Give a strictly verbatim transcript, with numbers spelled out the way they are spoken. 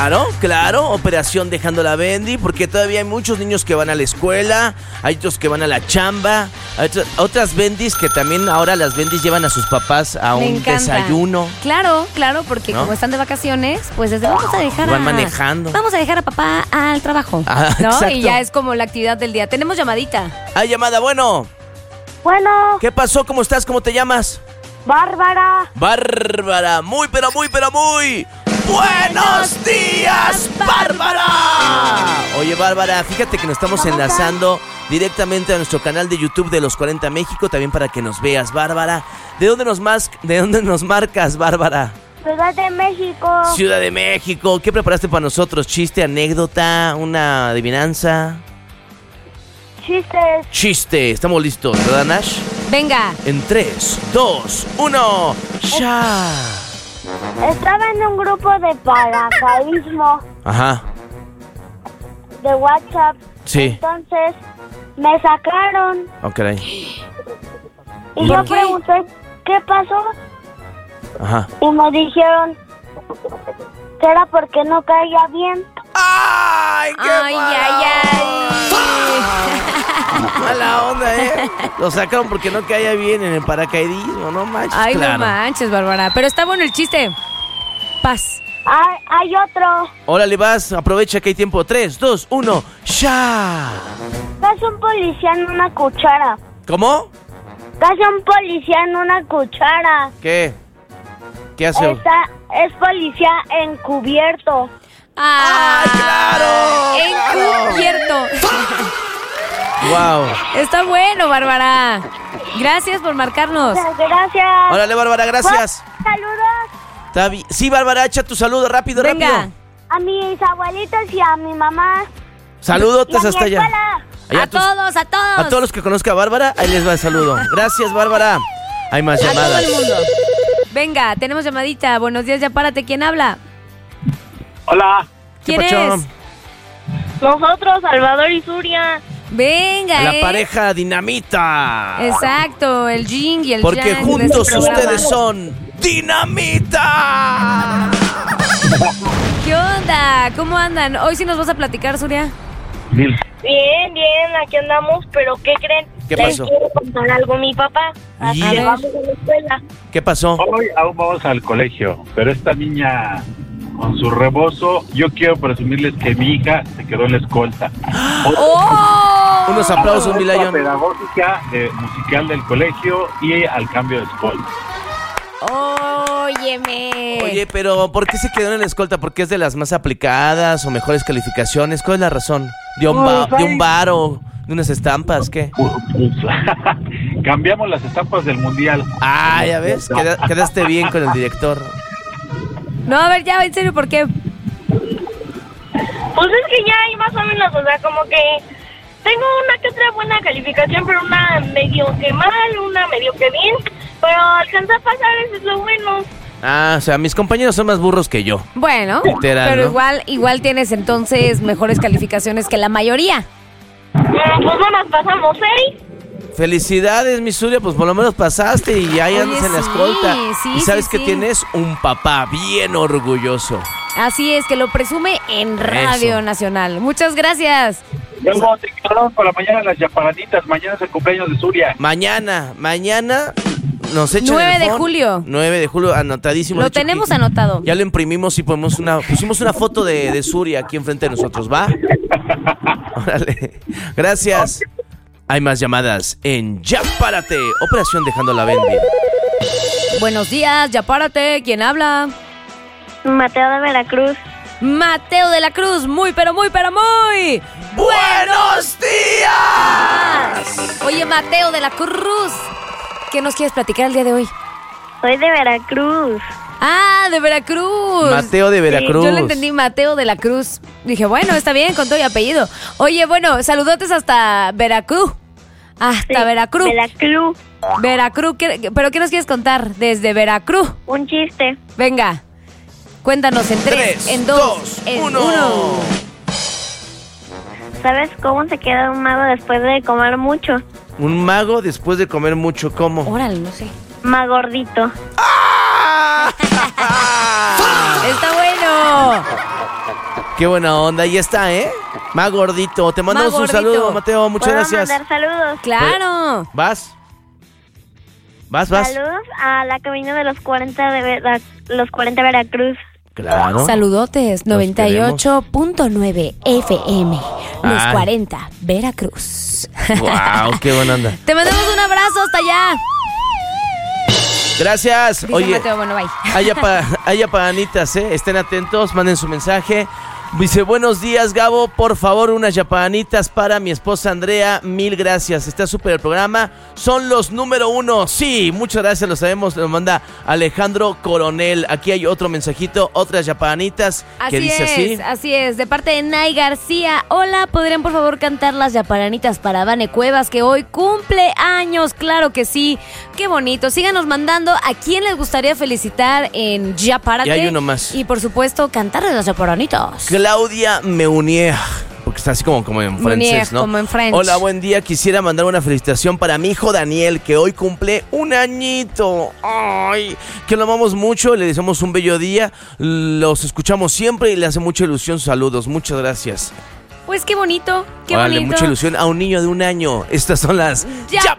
Claro, claro, operación Dejando la Bendy, porque todavía hay muchos niños que van a la escuela, hay otros que van a la chamba, hay otras, otras bendis que también ahora las bendis llevan a sus papás a Me un encanta. desayuno. Claro, claro, porque ¿No? como están de vacaciones, pues desde vamos a dejar Van a... manejando. Vamos a dejar a papá al trabajo, Ah, ¿no? exacto. Y ya es como la actividad del día. Tenemos llamadita. Hay llamada, bueno. Bueno, ¿Qué pasó? ¿Cómo estás? ¿Cómo te llamas? Bárbara. Bárbara, muy pero muy pero muy buenos días, Bárbara. Oye, Bárbara, fíjate que nos estamos enlazando directamente a nuestro canal de YouTube de Los cuarenta México, también para que nos veas, Bárbara. ¿De dónde nos mas- de dónde nos marcas, Bárbara? Ciudad de México. Ciudad de México. ¿Qué preparaste para nosotros? ¿Chiste, anécdota, una adivinanza? Chistes. Chiste, estamos listos, ¿verdad, Nash? Venga. En tres, dos, uno, ¡ya! Estaba en un grupo de paracaidismo Ajá, de WhatsApp. sí. Entonces me sacaron Oh, caray. y ¿Por yo qué? pregunté qué pasó Ajá. y me dijeron que era porque no caía bien. ¡Ay, qué Ay, mala ay, onda! Mala onda, ¿eh? Lo sacaron porque no caía bien en el paracaidismo, no manches. Ay, claro. no manches, Bárbara. Pero está bueno el chiste. Paz. Hay, hay otro. Órale, vas, aprovecha que hay tiempo. Tres, dos, uno, ¡ya! Casi un policía en una cuchara. ¿Cómo? Casi un policía en una cuchara. ¿Qué? ¿Qué hace? Está, es policía encubierto. ¡Ay, claro! Encubierto. ¡Wow! Está bueno, Bárbara. Gracias por marcarnos. Gracias. Órale, Bárbara, gracias. Saludos Está bien. Sí, Bárbara, echa tu saludo rápido, Venga. rápido. a mis abuelitos y a mi mamá. Saludotes Y a mi hasta allá. escuela. Allá A tus- todos, a todos. A todos los que conozca a Bárbara, ahí les va el saludo. Gracias, Bárbara. Hay más A todo llamadas. el mundo. Venga, tenemos llamadita. Buenos días, ya párate. ¿Quién habla? Hola. ¿Qué ¿Quién pacho? es? Nosotros, Salvador y Zuria. Venga, La eh. pareja dinamita. Exacto, el Jing y el Porque Yang de juntos este programa. ustedes son dinamita. ¿Qué onda? ¿Cómo andan? Hoy sí nos vas a platicar, Zuria. Mil. Bien, bien, aquí andamos, pero ¿qué creen? ¿Qué Les pasó? quiero contar algo a mi papá. Así Y- que vamos a la escuela. ¿Qué pasó? Hoy aún vamos al colegio, pero esta niña con su rebozo, yo quiero presumirles que mi hija se quedó en la escolta. ¡Oh! Unos aplausos, mi La Lion. pedagógica eh, musical del colegio y al cambio de escolta. Óyeme. Oye, pero ¿por qué se quedó en la escolta? ¿Porque es de las más aplicadas o mejores calificaciones? ¿Cuál es la razón? ¿De un, ba- de un bar o de unas estampas? ¿Qué? Pues, cambiamos las estampas del mundial. Ah, ya ves, Queda- quedaste bien con el director. No, a ver, ya, en serio, ¿por qué? Pues es que ya hay más o menos, o sea, como que tengo una que otra buena calificación, pero una medio que mal, una medio que bien, pero alcanza a pasar, eso es lo bueno. Ah, o sea, mis compañeros son más burros que yo. Bueno, Literal, pero ¿no? igual, igual tienes entonces mejores calificaciones que la mayoría. Mm, Pues no nos pasamos seis. Felicidades, mi Zulia, pues por lo menos pasaste y ahí Oye, andas en la sí, escolta. sí, y sabes sí, que sí. tienes un papá bien orgulloso. Así es, que lo presume en Radio Eso. Nacional. Muchas gracias. Luego te quedaron para mañana las chaparanitas. Mañana es el cumpleaños de Zuria. Mañana, mañana nos echan nueve el de phone. julio. nueve de julio, anotadísimo. Lo de hecho, tenemos aquí anotado. Ya lo imprimimos y ponemos una, pusimos una foto de, de Zuria aquí enfrente de nosotros, ¿va? Órale. Gracias. Hay más llamadas en Ya Párate, Operación Dejando la Bendy. Buenos días, ya párate. ¿Quién habla? Mateo de Veracruz. Mateo de la Cruz. Muy, pero muy, pero muy. ¡Buenos días! Oye, Mateo de la Cruz, ¿qué nos quieres platicar el día de hoy? Soy de Veracruz. Ah, de Veracruz. Mateo de Veracruz. Yo le entendí Mateo de la Cruz. Dije, bueno, está bien, con todo y apellido. Oye, bueno, saludotes hasta Veracruz. Hasta Sí, Veracruz. Veracruz. Veracruz. ¿qué- ¿Pero qué nos quieres contar desde Veracruz? Un chiste. Venga, cuéntanos en tres, Tres, en dos, dos, en uno. uno. ¿Sabes cómo se queda un mago después de comer mucho? Un mago después de comer mucho, ¿cómo? Órale, no sé. Más gordito. ¡Ah! Está bueno. Qué buena onda, ahí está, ¿eh? Más gordito. Te mandamos Más un gordito. saludo, Mateo. Muchas ¿Puedo gracias. mandar saludos? Claro. ¿Vas? ¿Vas, vas? Saludos a la cabina de los cuarenta de Vera- los cuarenta Veracruz. Claro. Saludotes, noventa y ocho punto nueve F M, Los Ay. cuarenta, Veracruz. Wow, qué buena onda. Te mandamos un abrazo hasta allá. Gracias. Dice Oye, Mateo, bueno, bye. hay apa- hay apanitas, ¿eh? Estén atentos, manden su mensaje. Dice, buenos días, Gabo, por favor, unas yapanitas para mi esposa Andrea, mil gracias, está súper el programa, son los número uno, sí, muchas gracias, lo sabemos, lo manda Alejandro Coronel, aquí hay otro mensajito, otras yapanitas, que Así dice es, así. así es, de parte de Nay García. Hola, ¿podrían por favor cantar las yaparanitas para Vane Cuevas, que hoy cumple años? Claro que sí, qué bonito. Síganos mandando a quién les gustaría felicitar en Yaparate. Y hay uno más. Y por supuesto, cantarles las yaparanitas. Claudia Meunier, porque está así como, como en Meunier, francés, ¿no? como en French. Hola, buen día. Quisiera mandar una felicitación para mi hijo Daniel, que hoy cumple un añito. Ay, que lo amamos mucho, le deseamos un bello día. Los escuchamos siempre y le hace mucha ilusión sus saludos. Muchas gracias. Pues qué bonito, qué Órale, bonito. mucha ilusión a un niño de un año. Estas son las ¡Yaparanitas!